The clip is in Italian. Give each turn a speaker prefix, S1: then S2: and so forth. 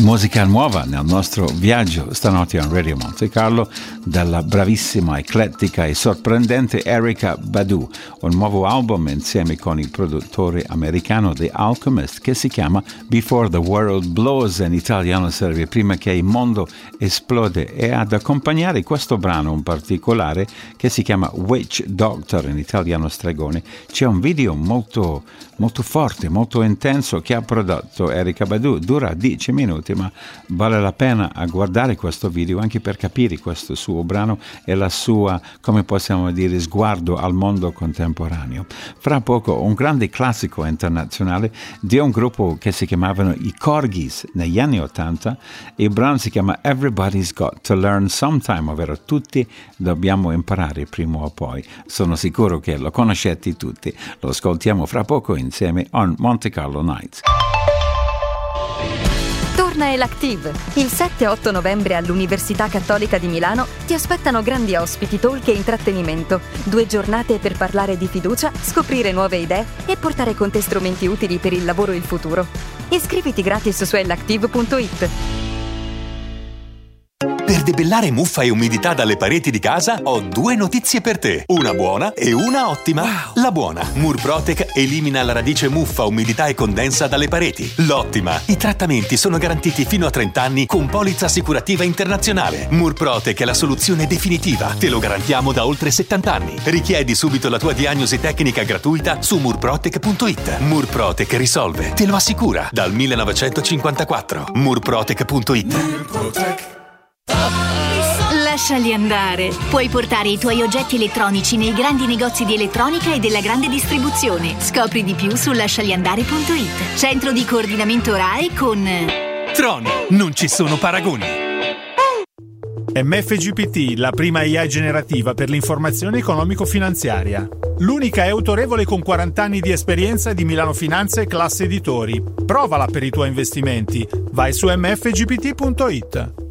S1: Musica nuova nel nostro viaggio stanotte on Radio Monte Carlo dalla bravissima, eclettica e sorprendente Erykah Badu, un nuovo album insieme con il produttore americano The Alchemist che si chiama Before the World Blows, in italiano serve Prima che il mondo esplode, e ad accompagnare questo brano in particolare che si chiama Witch Doctor, in italiano stregone, c'è un video molto forte, molto intenso che ha prodotto Erykah Badu, dura 10 minuti, ma vale la pena a guardare questo video anche per capire questo suo brano e la sua, come possiamo dire, sguardo al mondo contemporaneo. Fra poco un grande classico internazionale di un gruppo che si chiamavano i Corgis negli anni 80, il brano si chiama Everybody's Got to Learn Sometime, ovvero tutti dobbiamo imparare prima o poi. Sono sicuro che lo conoscete tutti, lo ascoltiamo fra poco insieme on Monte Carlo Nights.
S2: Torna Elactive. Il 7 e 8 novembre all'Università Cattolica di Milano ti aspettano grandi ospiti, talk e intrattenimento. 2 giornate per parlare di fiducia, scoprire nuove idee e portare con te strumenti utili per il lavoro e il futuro. Iscriviti gratis su elactive.it.
S3: Per debellare muffa e umidità dalle pareti di casa ho 2 notizie per te, una buona e una ottima. Wow. La buona: Murprotec elimina la radice muffa, umidità e condensa dalle pareti. L'ottima: i trattamenti sono garantiti fino a 30 anni con polizza assicurativa internazionale. Murprotec è la soluzione definitiva, te lo garantiamo da oltre 70 anni. Richiedi subito la tua diagnosi tecnica gratuita su murprotec.it. Murprotec risolve, te lo assicura, dal 1954. Murprotec.it.
S4: Murprotec. Lasciali andare. Puoi portare i tuoi oggetti elettronici nei grandi negozi di elettronica e della grande distribuzione. Scopri di più su lascialiandare.it. Centro di coordinamento RAI con
S3: Troni, non ci sono paragoni.
S5: MFGPT, la prima AI generativa per l'informazione economico-finanziaria. L'unica è autorevole con 40 anni di esperienza di Milano Finanza e Classe Editori. Provala per i tuoi investimenti. Vai su mfgpt.it.